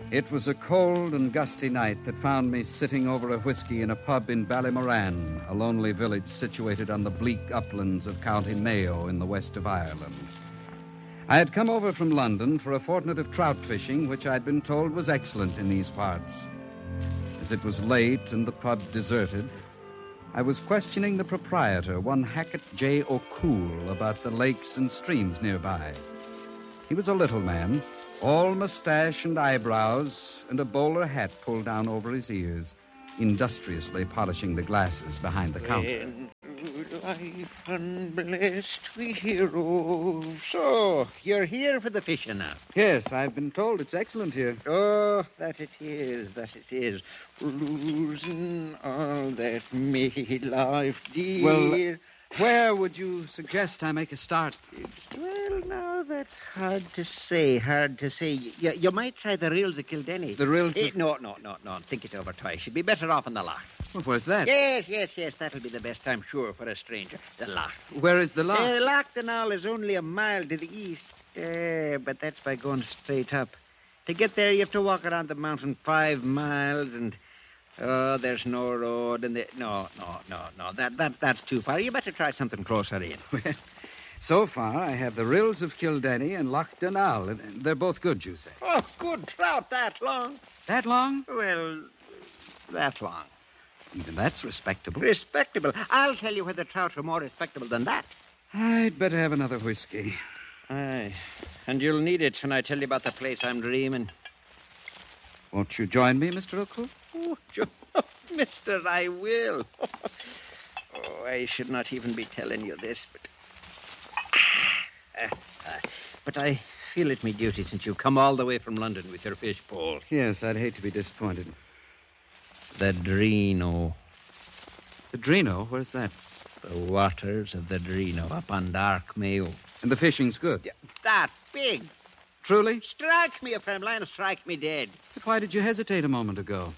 It was a cold and gusty night that found me sitting over a whiskey in a pub in Ballymoran, a lonely village situated on the bleak uplands of County Mayo in the west of Ireland. I had come over from London for a fortnight of trout fishing, which I'd been told was excellent in these parts. As it was late and the pub deserted, I was questioning the proprietor, one Hackett J. O'Cool, about the lakes and streams nearby. He was a little man, all mustache and eyebrows, and a bowler hat pulled down over his ears, industriously polishing the glasses behind the counter. Life unblessed we heroes. So, you're here for the fishing now? Yes, I've been told it's excellent here. Oh, that it is. Losing all that made life dear. Well, where would you suggest I make a start? Well, now, that's hard to say. You might try the Rills of Kildenny. The Rills of... No. Think it over twice. You'd be better off in the loch. Well, where's that? Yes. That'll be the best, I'm sure, for a stranger. The loch. Where is the loch? The Loch Dunall is only a mile to the east. But that's by going straight up. To get there, you have to walk around the mountain 5 miles and... Oh, there's no road, and no. That's too far. You better try something closer in. Well, so far, I have the Rills of Kildenny and Loch Dunall. And they're both good, you say? Oh, good trout that long. That long? Well, that long. Even that's respectable. Respectable? I'll tell you where the trout are more respectable than that. I'd better have another whiskey. Aye, and you'll need it when I tell you about the place I'm dreaming. Won't you join me, Mr. O'Cool? Oh, mister, I will. Oh, I should not even be telling you this, but I feel it my duty since you've come all the way from London with your fish pole. Yes, I'd hate to be disappointed. The Drino. The Drino? Where's that? The waters of the Drino up on Dark Mayo. And the fishing's good? Yeah, that big. Truly? Strike me if I'm lying, strike me dead. But why did you hesitate a moment ago?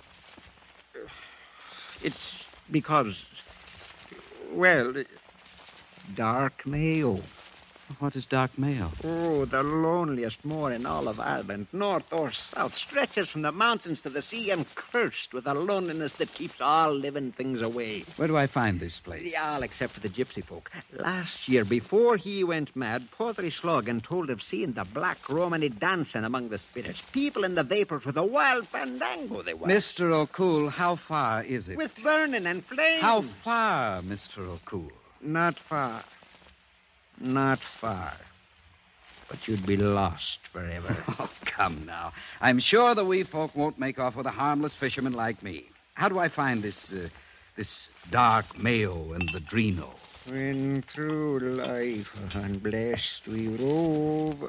It's because, well, Dark Mayo. What is Dark Mayo? Oh, the loneliest moor in all of Ireland, north or south, stretches from the mountains to the sea and cursed with a loneliness that keeps all living things away. Where do I find this place? All except for the gypsy folk. Last year, before he went mad, Padraig Slogan told of seeing the Black Romany dancing among the spirits. People in the vapors with a wild fandango they were. Mr. O'Cool, how far is it? With burning and flames. How far, Mr. O'Cool? Not far. Not far. But you'd be lost forever. Oh, come now. I'm sure the wee folk won't make off with a harmless fisherman like me. How do I find this Dark Mayo and the Drino? When through life unblessed we rove,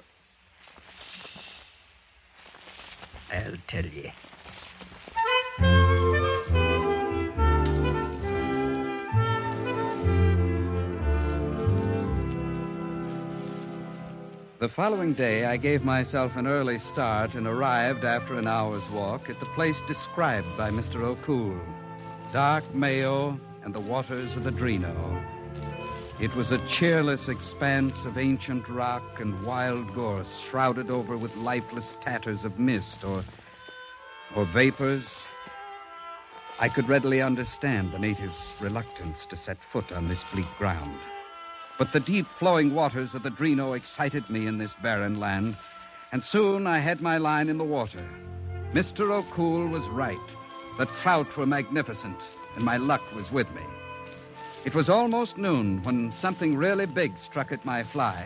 I'll tell you. The following day, I gave myself an early start and arrived after an hour's walk at the place described by Mr. O'Cool, Dark Mayo and the waters of the Drino. It was a cheerless expanse of ancient rock and wild gorse, shrouded over with lifeless tatters of mist or vapors. I could readily understand the natives' reluctance to set foot on this bleak ground. But the deep flowing waters of the Drino excited me in this barren land, and soon I had my line in the water. Mr. O'Cool was right. The trout were magnificent, and my luck was with me. It was almost noon when something really big struck at my fly.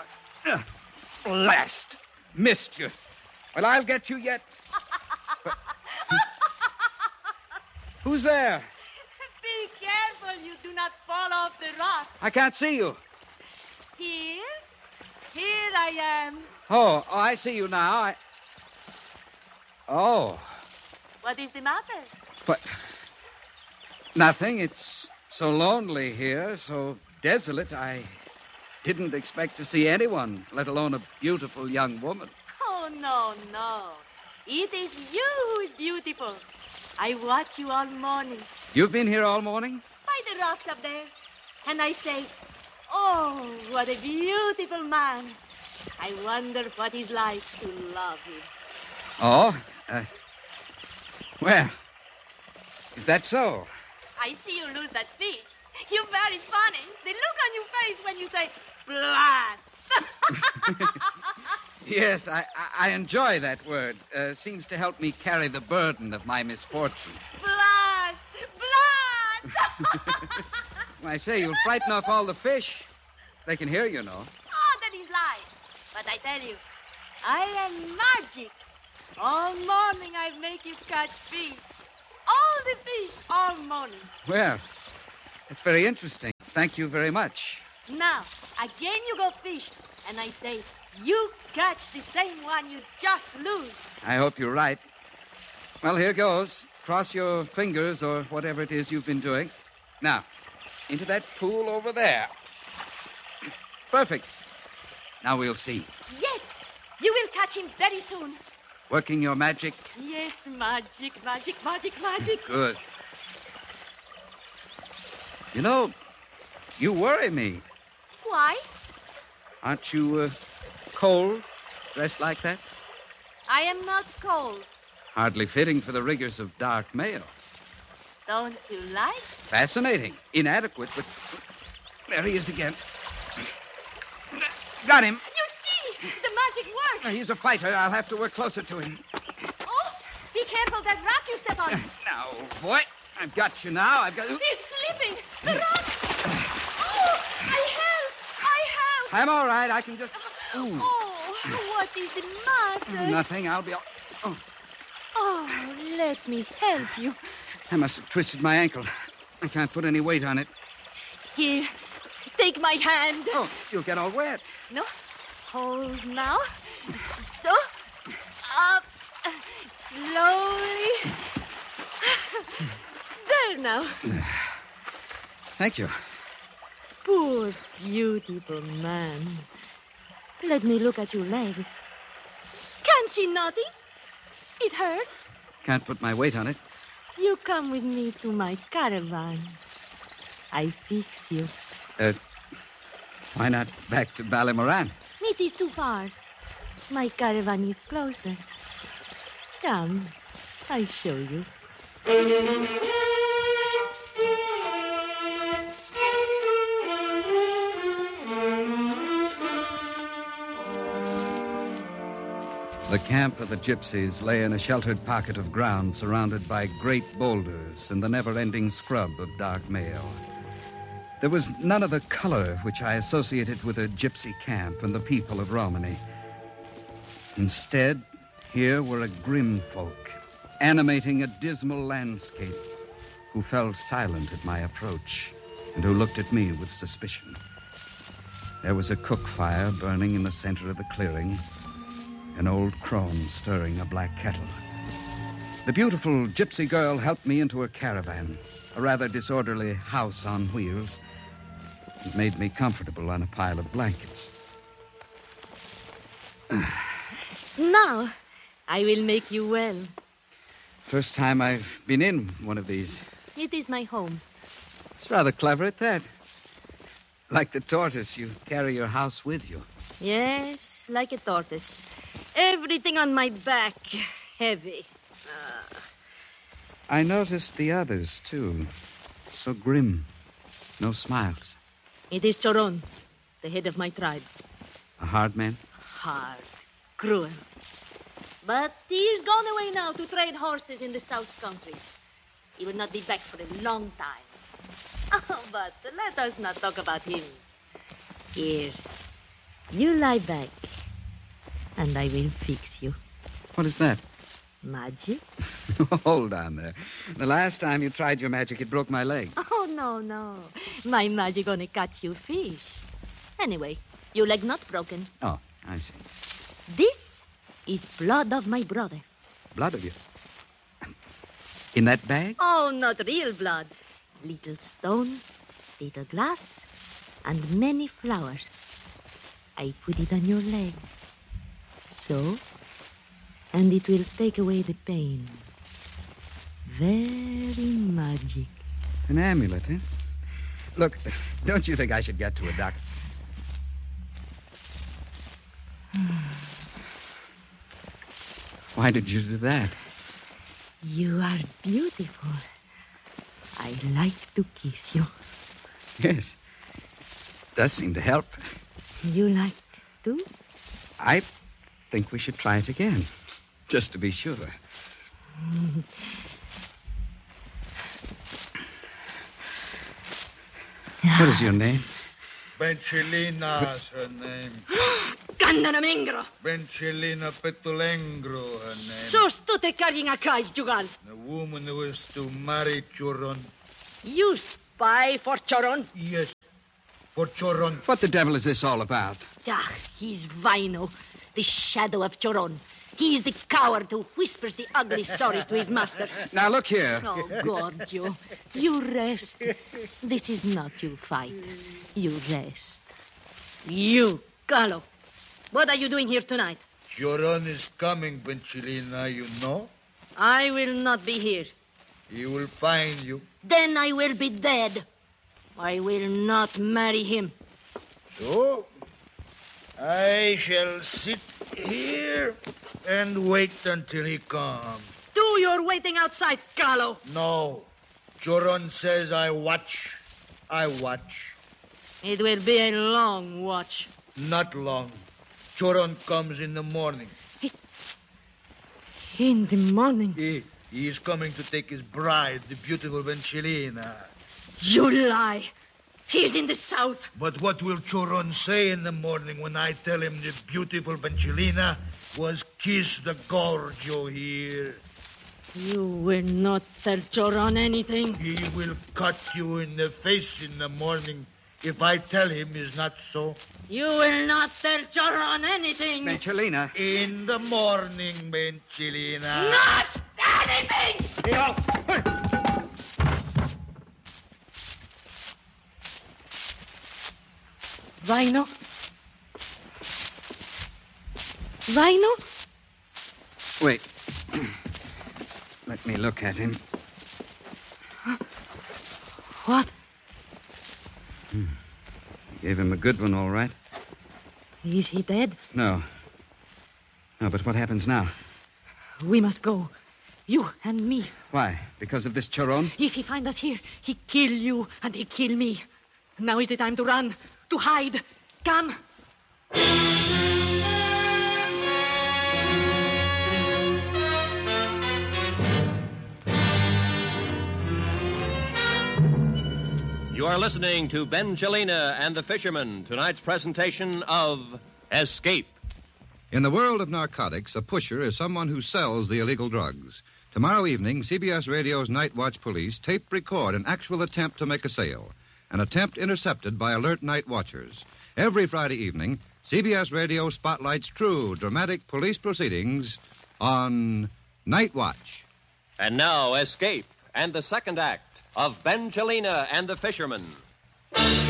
Blast! Missed you. Well, I'll get you yet. Who's there? Be careful you do not fall off the rock. I can't see you. Here I am. Oh, I see you now. Oh. What is the matter? But nothing. It's so lonely here, so desolate. I didn't expect to see anyone, let alone a beautiful young woman. Oh, no. It is you who is beautiful. I watch you all morning. You've been here all morning? By the rocks up there. And I say, oh, what a beautiful man. I wonder what he's like to love him. Oh? Well, is that so? I see you lose that fish. You're very funny. The look on your face when you say, blast. Yes, I enjoy that word. Seems to help me carry the burden of my misfortune. Blast! Blast! I say, you'll frighten off all the fish. They can hear you, know. Oh, that is lie. But I tell you, I am magic. All morning I make you catch fish. All the fish all morning. Well, it's very interesting. Thank you very much. Now, again you go fish, and I say, you catch the same one you just lose. I hope you're right. Well, here goes. Cross your fingers or whatever it is you've been doing. Now, into that pool over there. Perfect. Now we'll see. Yes, you will catch him very soon. Working your magic? Yes, magic, magic, magic, magic. Good. You know, you worry me. Why? Aren't you cold, dressed like that? I am not cold. Hardly fitting for the rigors of Dark Mayo. Don't you like? Fascinating. Inadequate, but there he is again. Got him. You see, the magic works. He's a fighter. I'll have to work closer to him. Oh, be careful that rock you step on. Now, boy, I've got you now. I've got... He's slipping. The rock. Oh, I help. I'm all right. I can just... Ooh. Oh, what is the matter? Nothing. I'll be... Oh, Oh, let me help you. I must have twisted my ankle. I can't put any weight on it. Here, take my hand. Oh, you'll get all wet. No, hold now. So, up, slowly. There now. Thank you. Poor, beautiful man. Let me look at your leg. Can't see nothing. It hurt. Can't put my weight on it. You come with me to my caravan. I fix you. Why not back to Ballymoran? It is too far. My caravan is closer. Come, I show you. The camp of the gypsies lay in a sheltered pocket of ground surrounded by great boulders and the never-ending scrub of Dark Mayo. There was none of the color which I associated with a gypsy camp and the people of Romany. Instead, here were a grim folk, animating a dismal landscape, who fell silent at my approach and who looked at me with suspicion. There was a cook fire burning in the center of the clearing, an old crone stirring a black kettle. The beautiful gypsy girl helped me into her caravan, a rather disorderly house on wheels. It made me comfortable on a pile of blankets. Now, I will make you well. First time I've been in one of these. It is my home. It's rather clever at that. Like the tortoise, you carry your house with you. Yes, like a tortoise. Everything on my back, heavy. I noticed the others, too. So grim. No smiles. It is Choron, the head of my tribe. A hard man? Hard, cruel. But he is gone away now to trade horses in the South Countries. He will not be back for a long time. Oh, but let us not talk about him. Here, you lie back, and I will fix you. What is that? Magic? Hold on there. The last time you tried your magic, it broke my leg. Oh, no. My magic only catch you fish. Anyway, your leg not broken. Oh, I see. This is blood of my brother. Blood of you? In that bag? Oh, not real blood. Little stone, little glass, and many flowers. I put it on your leg. So, and it will take away the pain. Very magic. An amulet, eh? Look, don't you think I should get to a doctor? Why did you do that? You are beautiful. I like to kiss you. Yes. Does seem to help. You like to? I think we should try it again, just to be sure. What is your name? Benchelina's her name. Candanamengro! Benchelina Petulengro, her name. Sos tu te carrying a kite, Jugal. The woman who is to marry Choron. You spy for Choron? Yes, for Choron. What the devil is this all about? Ah, he's Vino, the shadow of Choron. He's the coward who whispers the ugly stories to his master. Now, look here. Oh, Gorgio, you rest. This is not you fight. You rest. You, Carlo, what are you doing here tonight? Choron is coming, Benchelina, you know. I will not be here. He will find you. Then I will be dead. I will not marry him. So, I shall sit here and wait until he comes. Do your waiting outside, Carlo. No. Choron says I watch. I watch. It will be a long watch. Not long. Choron comes in the morning. In the morning. He is coming to take his bride, the beautiful Benchelina. You lie. He's in the south. But what will Choron say in the morning when I tell him the beautiful Benchelina was kissed the Gorgio here? You will not tell Choron anything. He will cut you in the face in the morning if I tell him it's not so. You will not tell Choron anything. Benchelina. In the morning, Benchelina. Not anything! Vino? Vino? Wait. Let me look at him. What? Gave him a good one, all right. Is he dead? No. No, but what happens now? We must go. You and me. Why? Because of this Choron? If he find us here, he kill you and he kill me. Now is the time to run, to hide. Come. You are listening to Benchelina and the Fisherman, tonight's presentation of Escape. In the world of narcotics, a pusher is someone who sells the illegal drugs. Tomorrow evening, CBS Radio's Night Watch Police tape record an actual attempt to make a sale, an attempt intercepted by alert night watchers. Every Friday evening, CBS Radio spotlights true, dramatic police proceedings on Night Watch. And now, Escape and the second act of Benchelina and the Fisherman.